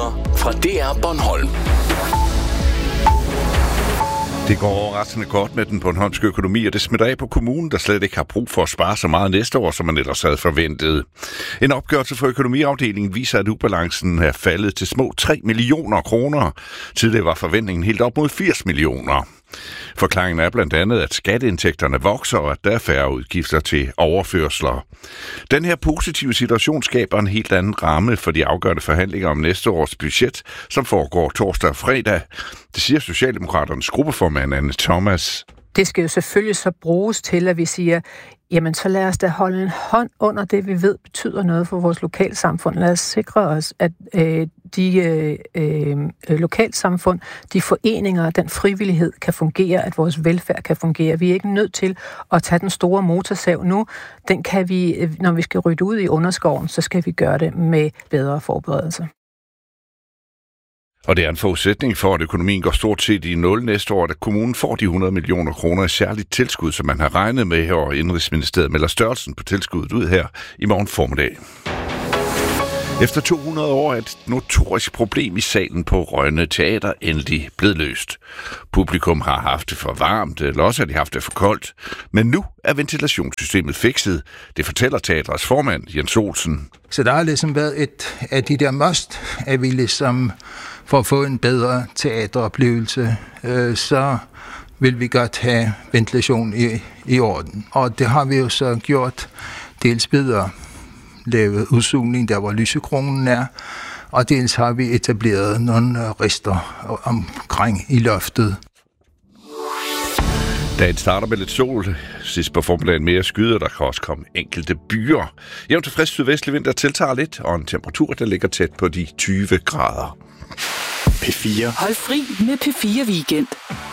Nyheder fra DR Bornholm. Det går overraskende godt med den bornholmske økonomi, og det smitter af på kommunen, der slet ikke har brug for at spare så meget næste år, som man ellers havde forventet. En opgørelse fra økonomiafdelingen viser, at ubalancen er faldet til små 3 millioner kroner. Tidligere var forventningen helt op mod 80 millioner. Forklaringen er blandt andet, at skatteindtægterne vokser, og at der er færre udgifter til overførsler. Den her positive situation skaber en helt anden ramme for de afgørende forhandlinger om næste års budget, som foregår torsdag og fredag. Det siger Socialdemokraternes gruppeformand Anne Thomas. Det skal jo selvfølgelig så bruges til, at vi siger, jamen så lad os da holde en hånd under det, vi ved betyder noget for vores lokalsamfund. Lad os sikre os, at de lokalsamfund, de foreninger, den frivillighed kan fungere, at vores velfærd kan fungere. Vi er ikke nødt til at tage den store motorsav nu. Den kan vi, når vi skal rydde ud i underskoven, så skal vi gøre det med bedre forberedelser. Og det er en forudsætning for, at økonomien går stort set i nul næste år, at kommunen får de 100 millioner kroner i særligt tilskud, som man har regnet med her, og Indenrigsministeriet melder størrelsen på tilskuddet ud her i morgen formiddag. Efter 200 år er et notorisk problem i salen på Rønne Teater endelig blevet løst. Publikum har haft det for varmt, eller også har de haft det for koldt. Men nu er ventilationssystemet fikset. Det fortæller teatrets formand, Jens Olsen. Så der har ligesom været et af de der must, at vi ligesom for at få en bedre teateroplevelse, så vil vi godt have ventilation i orden. Og det har vi jo så gjort dels bedre. Lavet udsugning, der hvor lysekronen er, og dels har vi etableret nogle rister omkring i loftet. Dagen starter med lidt sol. Sidst på formiddagen mere skyder, der kan også komme enkelte byer. Jævnt til frisk sydvestlig vind, der tiltager lidt, og en temperatur, der ligger tæt på de 20 grader. P4. Hold fri med P4 Weekend.